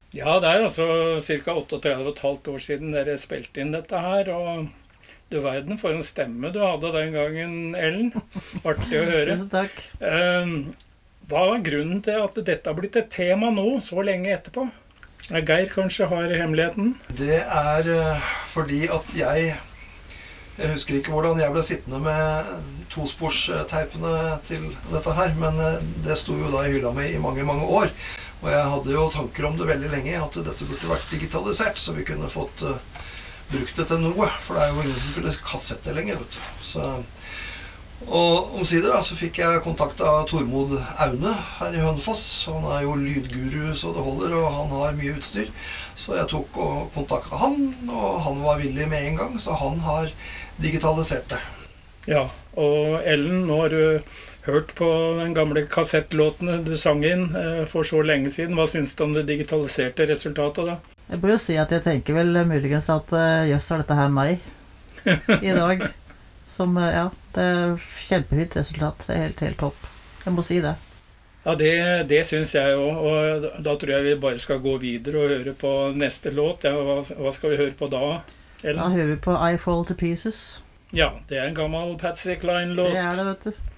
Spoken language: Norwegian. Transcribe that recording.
Ja, det er altså ca. 38,5 år siden dere spilte inn dette her, og du verden for en stemme du hadde den gangen, Ellen. Artig å høre. Tusen takk. Hva er grunnen til at dette har blitt et tema nå, så lenge etterpå? Geir kanskje har hemmeligheten? Det er fordi at jeg husker ikke hvordan jeg ble sittende med tosporsteipene til dette her, men det sto jo da i hylla mi i mange, mange år. Og jeg hadde jo tanker om det veldig lenge, at dette burde vært digitalisert, så vi kunne fått brukt det til noe. For det er jo ingen som spiller kassetter lenger, vet du. Så, og omsider da, så fikk jeg kontakt av Tormod Aune her i Hønefoss. Han er jo lydguru så det holder, og han har mye utstyr. Så jeg tok og kontaktet han, og han var villig med en gang, så han har digitalisert det. Ja, og Ellen, nå har du hørt på den gamle kassettlåtene du sang inn for så lenge siden. Hva synes du om det digitaliserte resultatet da? Jeg bør jo si at jeg tenker vel muligens at jøss er dette her meg i dag. Som, ja, det er kjempefint resultat. Det er helt topp. Jeg må si det. Ja, det synes jeg også, og da tror jeg vi bare skal gå videre og høre på neste låt. Ja, hva skal vi høre på da, Ellen? Da hører vi på I Fall to Pieces. Ja, det er en gammel Patsy Cline-låt. Det er det, vet du.